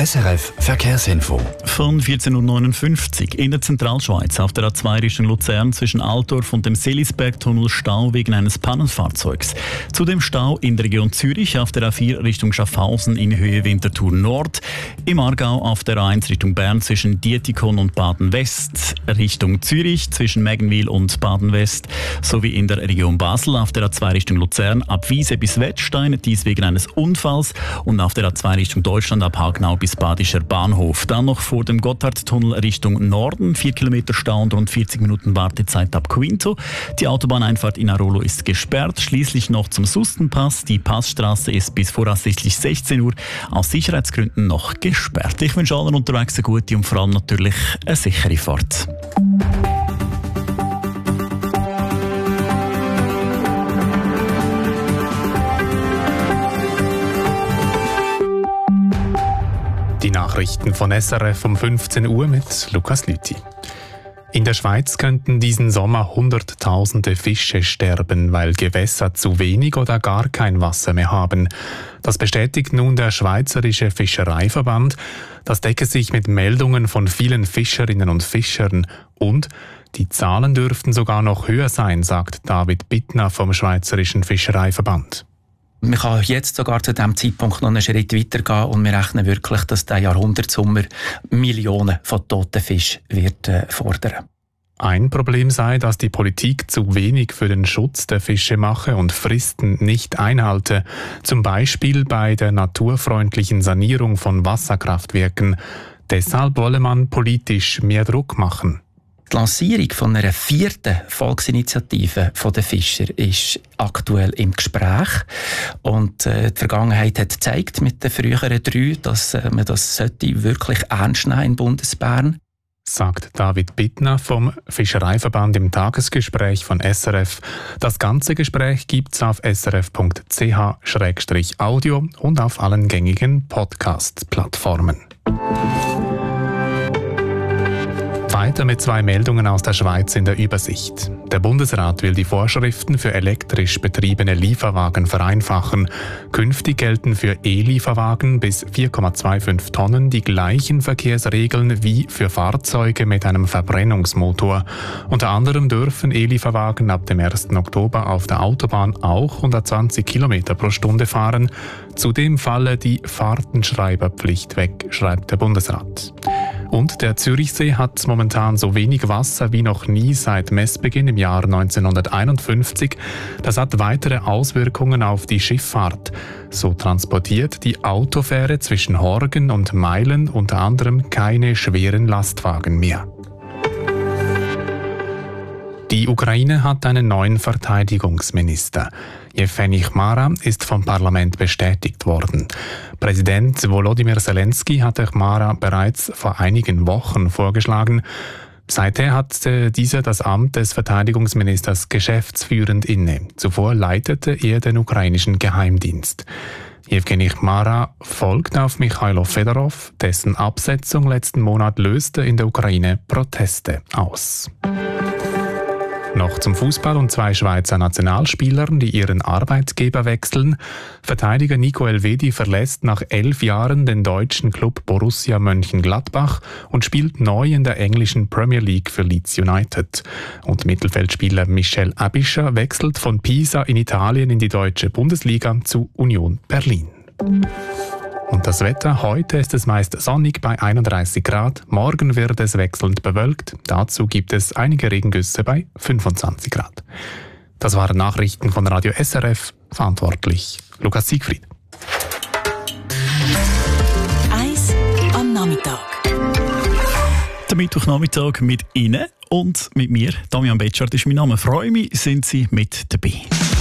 SRF Verkehrsinfo. Von 14.59 Uhr in der Zentralschweiz auf der A2 Richtung Luzern zwischen Altdorf und dem Seelisbergtunnel Stau wegen eines Pannenfahrzeugs. Zudem Stau in der Region Zürich auf der A4 Richtung Schaffhausen in Höhe Winterthur Nord. Im Aargau auf der A1 Richtung Bern zwischen Dietikon und Baden-West. Richtung Zürich zwischen Meggenwil und Baden-West. Sowie in der Region Basel auf der A2 Richtung Luzern ab Wiese bis Wettstein. Dies wegen eines Unfalls. Und auf der A2 Richtung Deutschland ab Hagenau bis Badischer Bahnhof. Dann noch vor dem Gotthardtunnel Richtung Norden. 4 Kilometer Stau und rund 40 Minuten Wartezeit ab Quinto. Die Autobahneinfahrt in Arolo ist gesperrt. Schließlich noch zum Sustenpass. Die Passstraße ist bis voraussichtlich 16 Uhr aus Sicherheitsgründen noch gesperrt. Ich wünsche allen unterwegs eine gute und vor allem natürlich eine sichere Fahrt. Die Nachrichten von SRF um 15 Uhr mit Lukas Lüthi. In der Schweiz könnten diesen Sommer Hunderttausende Fische sterben, weil Gewässer zu wenig oder gar kein Wasser mehr haben. Das bestätigt nun der Schweizerische Fischereiverband. Das decke sich mit Meldungen von vielen Fischerinnen und Fischern. Und die Zahlen dürften sogar noch höher sein, sagt David Bittner vom Schweizerischen Fischereiverband. Man kann jetzt sogar zu diesem Zeitpunkt noch einen Schritt weitergehen und wir rechnen wirklich, dass der Jahrhundertsommer Millionen von toten Fischen wird fordern. Ein Problem sei, dass die Politik zu wenig für den Schutz der Fische mache und Fristen nicht einhalte, zum Beispiel bei der naturfreundlichen Sanierung von Wasserkraftwerken. Deshalb wolle man politisch mehr Druck machen. Die Lancierung von einer 4. Volksinitiative der Fischer ist aktuell im Gespräch. Und die Vergangenheit hat gezeigt mit den früheren 3, dass man das wirklich ernst nehmen in Bundesbern. Sagt David Bittner vom Fischereiverband im Tagesgespräch von SRF. Das ganze Gespräch gibt's auf srf.ch/audio und auf allen gängigen Podcast-Plattformen. Weiter mit 2 Meldungen aus der Schweiz in der Übersicht. Der Bundesrat will die Vorschriften für elektrisch betriebene Lieferwagen vereinfachen. Künftig gelten für E-Lieferwagen bis 4,25 Tonnen die gleichen Verkehrsregeln wie für Fahrzeuge mit einem Verbrennungsmotor. Unter anderem dürfen E-Lieferwagen ab dem 1. Oktober auf der Autobahn auch 120 km pro Stunde fahren. Zudem falle die Fahrtenschreiberpflicht weg, schreibt der Bundesrat. Und der Zürichsee hat momentan so wenig Wasser wie noch nie seit Messbeginn im Jahr 1951. Das hat weitere Auswirkungen auf die Schifffahrt. So transportiert die Autofähre zwischen Horgen und Meilen unter anderem keine schweren Lastwagen mehr. Die Ukraine hat einen neuen Verteidigungsminister. Jewgeni Chmara ist vom Parlament bestätigt worden. Präsident Volodymyr Zelensky hatte Chmara bereits vor einigen Wochen vorgeschlagen. Seither hat dieser das Amt des Verteidigungsministers geschäftsführend inne. Zuvor leitete er den ukrainischen Geheimdienst. Jewgeni Chmara folgt auf Michailo Fedorov, dessen Absetzung letzten Monat löste in der Ukraine Proteste aus. Noch zum Fußball und 2 Schweizer Nationalspielern, die ihren Arbeitgeber wechseln. Verteidiger Nico Elvedi verlässt nach 11 Jahren den deutschen Club Borussia Mönchengladbach und spielt neu in der englischen Premier League für Leeds United. Und Mittelfeldspieler Michel Abischer wechselt von Pisa in Italien in die deutsche Bundesliga zu Union Berlin. Und das Wetter: Heute ist es meist sonnig bei 31 Grad, morgen wird es wechselnd bewölkt, dazu gibt es einige Regengüsse bei 25 Grad. Das waren Nachrichten von Radio SRF, verantwortlich Lukas Siegfried. Eis am Nachmittag. Der Mittwochnachmittag mit Ihnen und mit mir, Damian Betschart ist mein Name. Freue mich, sind Sie mit dabei.